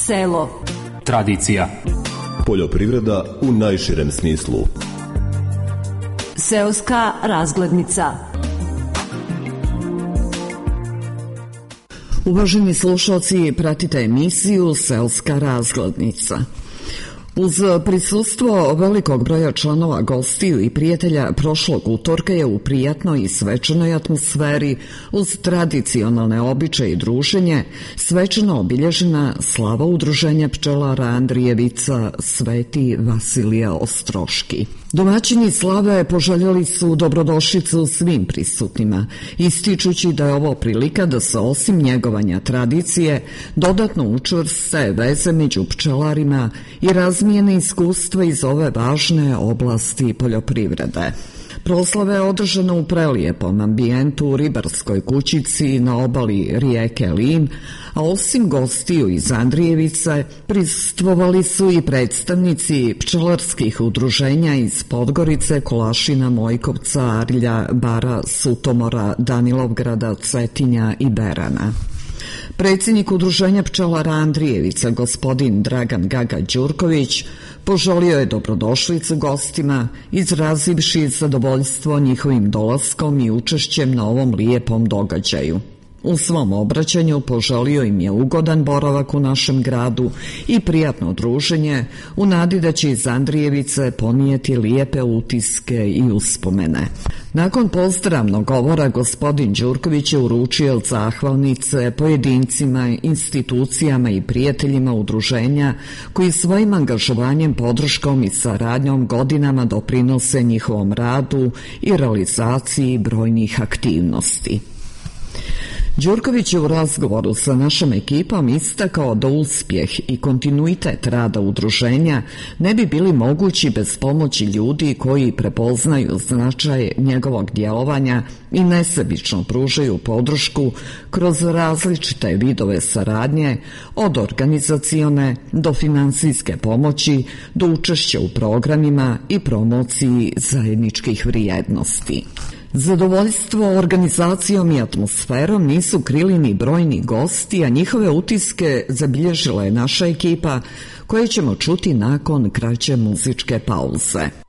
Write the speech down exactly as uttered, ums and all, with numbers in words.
Selo. Tradicija. Poljoprivreda u najširem smislu. Seoska razglednica. Uvaženi slušalci, pratite emisiju Seoska razglednica. Uz prisustvo velikog broja članova gostiju i prijatelja, prošlog utorka je u prijatnoj i svečanoj atmosferi, uz tradicionalne običaje i druženje, svečano obilježena slava udruženja pčelara Andrijevica Sveti Vasilije Ostroški. Domaćini slave poželjeli su dobrodošlicu svim prisutnima, ističući da je ovo prilika da se osim njegovanja tradicije dodatno učvrste veze među pčelarima i razmijene iskustva iz ove važne oblasti poljoprivrede. Proslava je održana u prelijepom ambijentu u ribarskoj kućici na obali rijeke Lim, a osim gostiju iz Andrijevice prisustvovali su i predstavnici pčelarskih udruženja iz Podgorice, Kolašina, Mojkovca, Arlja, Bara, Sutomora, Danilovgrada, Cetinja i Berana. Predsjednik udruženja pčelara Andrijevica, gospodin Dragan Gaga Đurković, poželio je dobrodošlicu gostima, izrazivši zadovoljstvo njihovim dolaskom i učešćem na ovom lijepom događaju. U svom obraćanju poželio im je ugodan boravak u našem gradu i prijatno druženje, u nadi da će iz Andrijevice ponijeti lijepe utiske i uspomene. Nakon pozdravnog govora gospodin Đurković je uručio zahvalnice pojedincima, institucijama i prijateljima udruženja koji svojim angažovanjem, podrškom i saradnjom godinama doprinose njihovom radu i realizaciji brojnih aktivnosti. Đurković je u razgovoru sa našom ekipom istakao da uspjeh i kontinuitet rada udruženja ne bi bili mogući bez pomoći ljudi koji prepoznaju značaj njegovog djelovanja i nesebično pružaju podršku kroz različite vidove saradnje, od organizacione do financijske pomoći, do učešća u programima i promociji zajedničkih vrijednosti. Zadovoljstvo organizacijom i atmosferom nisu krili ni brojni gosti, a njihove utiske zabilježila je naša ekipa, koje ćemo čuti nakon kraće muzičke pauze.